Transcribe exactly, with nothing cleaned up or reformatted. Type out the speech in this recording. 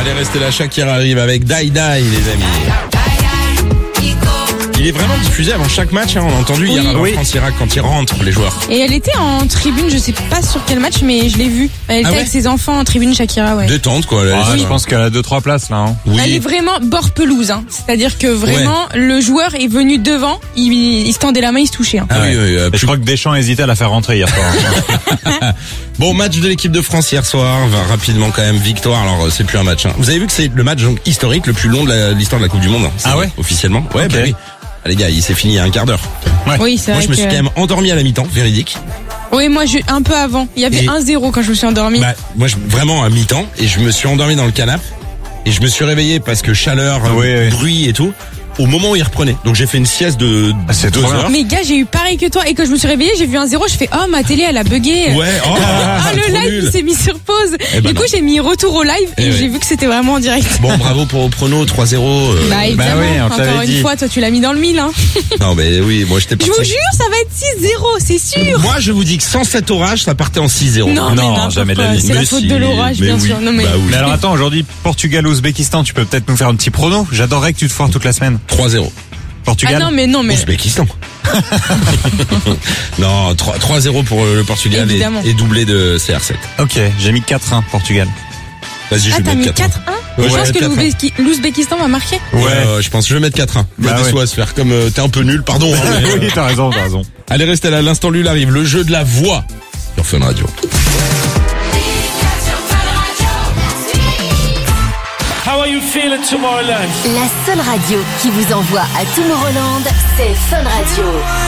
Allez, restez là, Shakira arrive avec Die Die, les amis. Il est vraiment diffusé avant chaque match, hein. On a entendu hier avant Oui. France-Irak quand ils rentrent, les joueurs. Et elle était en tribune, je sais pas sur quel match, mais je l'ai vue. Elle était Ah ouais avec ses enfants en tribune, Shakira, ouais. Détente, quoi. Ah, Elle- je pense qu'elle a deux trois places là. Hein. Oui. Elle est vraiment bord pelouse, hein. C'est-à-dire que vraiment, le joueur est venu devant, il, il se tendait la main, il se touchait, hein. Ah oui, oui, euh, Et plus- je crois que Deschamps hésitait à la faire rentrer hier soir. Bon, match de l'équipe de France hier soir, va rapidement quand même, victoire, alors euh, c'est plus un match. Hein. Vous avez vu que c'est le match donc, historique le plus long de la- l'histoire de la Coupe du Monde. Hein. C'est Ah ouais officiellement. Ouais, Ok. bah oui. Ah, les gars, il s'est fini il y a un quart d'heure. Oui, c'est Moi, vrai je me que... suis quand même endormi à la mi-temps, véridique. Oui, moi, je, un peu avant. Il y avait Et- un zéro quand je me suis endormie. Bah, moi, je, vraiment à mi-temps, et je me suis endormi dans le canapé, et je me suis réveillé parce que chaleur, Oui, euh, oui. bruit et tout, au moment où il reprenait. Donc j'ai fait une sieste de Ah, c'est deux trop bien. heures. Mais gars, j'ai eu pareil que toi. Et quand je me suis réveillée, j'ai vu un zéro. Je fais, oh, ma télé, elle a bugué. Ouais, oh, Ah, le trop live, nul. il s'est mis sur pause. Eh ben du coup, non. j'ai mis retour au live Eh et ouais. j'ai vu que c'était vraiment en direct. Bon, bravo pour au prono, trois zéro. euh, Bah, évidemment. oui, on Encore t'avait une dit. fois, toi, tu l'as mis dans le mille, hein. Non, mais oui, moi j'étais Je parti. vous jure, ça va être six zéro, c'est sûr. Moi, je vous dis que sans cet orage, ça partait en six zéro. Non, mais Non, n'importe jamais de la quoi. vie. C'est la Mais faute si, de l'orage, mais bien oui, sûr. Non, mais... bah oui. Mais alors attends, aujourd'hui Portugal-Ouzbékistan, tu peux peut-être nous faire un petit prono. J'adorerais que tu te foires toute la semaine. trois zéro. Portugal. Ah non, mais non, mais. Ouzbékistan. Non, trois zéro pour le Portugal Évidemment. et, et doublé de C R sept. Ok, j'ai mis quatre un Portugal. Vas-y, je Ah, vais t'as mettre mis quatre un. quatre un? Ouais, Je ouais, pense que quatre un. l'Ouzbéki- l'Ouzbékistan va marquer. Ouais, euh, je pense. Je vais mettre quatre un. Bah Bah, ouais. à se faire comme euh, t'es un peu nul, pardon. hein, mais, euh, Oui, t'as raison, t'as raison. Allez, restez là. L'instant Lul arrive. Le jeu de la voix sur Fun Radio. How are you feeling Tomorrowland? La seule radio qui vous envoie à Tomorrowland, c'est Fun Radio.